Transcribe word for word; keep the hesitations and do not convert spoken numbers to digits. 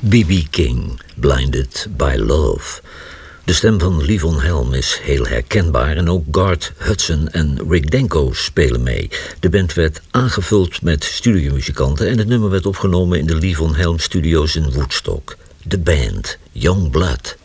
B B King, Blinded by Love. De stem van Levon Helm is heel herkenbaar en ook Garth Hudson en Rick Denko spelen mee. De band werd aangevuld met studiomuzikanten en het nummer werd opgenomen in de Levon Helm Studios in Woodstock. De band Young Blood.